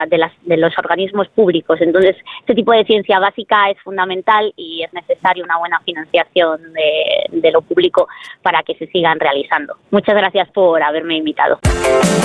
de los organismos públicos. Entonces, este tipo de ciencia básica es fundamental y es necesaria una buena financiación de lo público para que se sigan realizando. Muchas gracias por haberme invitado.